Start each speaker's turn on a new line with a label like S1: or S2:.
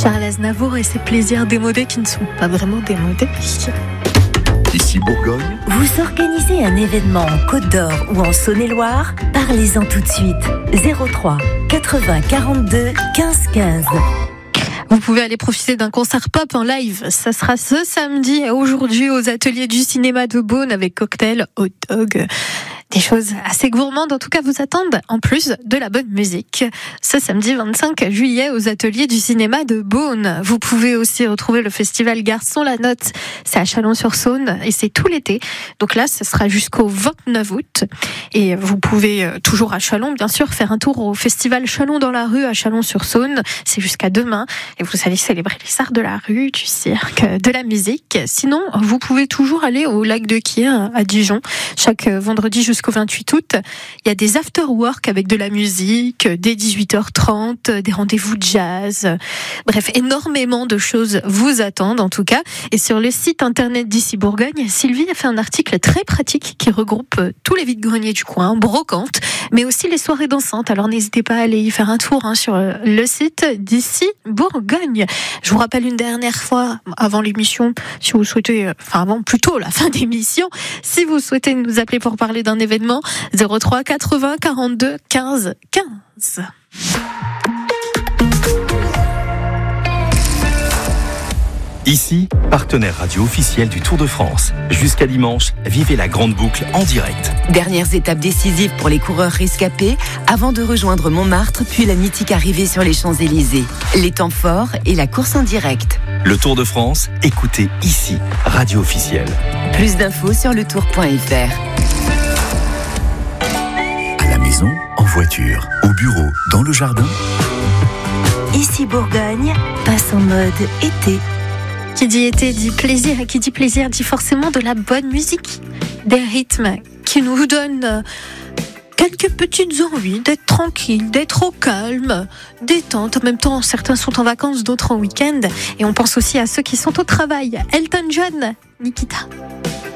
S1: Charles Aznavour et ses plaisirs démodés qui ne sont pas vraiment démodés.
S2: Ici Bourgogne.
S3: Vous organisez un événement en Côte d'Or ou en Saône-et-Loire? Parlez-en tout de suite. 03 80 42 15 15.
S1: Vous pouvez aller profiter d'un concert pop en live. Ça sera ce samedi et aujourd'hui aux ateliers du cinéma de Beaune avec cocktail, hot dog. Des choses assez gourmandes en tout cas vous attendent en plus de la bonne musique. Ce samedi 25 juillet aux ateliers du cinéma de Beaune. Vous pouvez aussi retrouver le festival Garçon la Note. C'est à Chalon-sur-Saône et c'est tout l'été. Donc là, ce sera jusqu'au 29 août. Et vous pouvez toujours à Chalon, bien sûr, faire un tour au festival Chalon dans la rue à Chalon-sur-Saône. C'est jusqu'à demain. Et vous allez célébrer les arts de la rue, du cirque, de la musique. Sinon, vous pouvez toujours aller au lac de Kier à Dijon. Chaque vendredi jusqu'au 28 août, il y a des after-work avec de la musique, dès 18h30, des rendez-vous jazz. Bref, énormément de choses vous attendent en tout cas. Et sur le site internet d'Ici Bourgogne, Sylvie a fait un article très pratique qui regroupe tous les vides-greniers du coin, brocantes, mais aussi les soirées dansantes. Alors n'hésitez pas à aller y faire un tour sur le site d'Ici Bourgogne. Je vous rappelle une dernière fois, avant l'émission, si vous souhaitez, avant plutôt la fin d'émission, si vous souhaitez nous appeler pour parler d'un événement, 03 80 42 15 15.
S2: Ici, partenaire radio officiel du Tour de France. Jusqu'à dimanche, vivez la grande boucle en direct.
S4: Dernières étapes décisives pour les coureurs rescapés avant de rejoindre Montmartre puis la mythique arrivée sur les Champs-Élysées. Les temps forts et la course en direct.
S2: Le Tour de France, écoutez ici, radio officielle.
S4: Plus d'infos sur letour.fr.
S2: À la maison, en voiture, au bureau, dans le jardin.
S3: Ici Bourgogne passe en mode été.
S1: Qui dit été dit plaisir, et qui dit plaisir dit forcément de la bonne musique, des rythmes qui nous donnent quelques petites envies d'être tranquille, d'être au calme, détente. En même temps, certains sont en vacances, d'autres en week-end, et on pense aussi à ceux qui sont au travail. Elton John, Nikita.